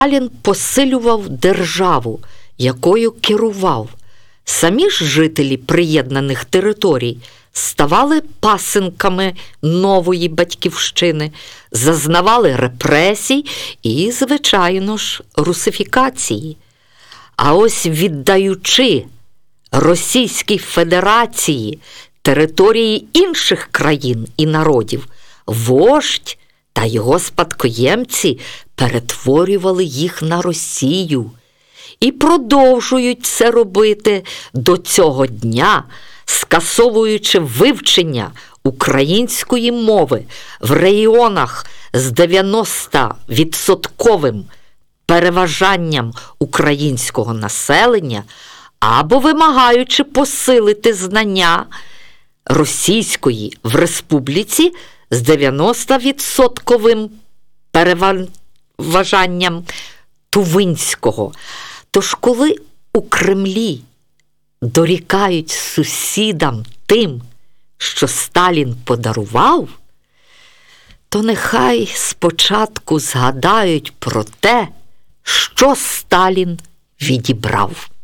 Сталін посилював державу, якою керував. Самі ж жителі приєднаних територій ставали пасинками нової батьківщини, зазнавали репресій і, звичайно ж, русифікації. А ось віддаючи Російській Федерації території інших країн і народів, вождь та його спадкоємці перетворювали їх на Росію і продовжують це робити до цього дня, скасовуючи вивчення української мови в регіонах з 90% переважанням українського населення або вимагаючи посилити знання російської в республіці з 90% переважанням тувинського. Тож коли у Кремлі дорікають сусідам тим, що Сталін подарував, то нехай спочатку згадають про те, що Сталін відібрав.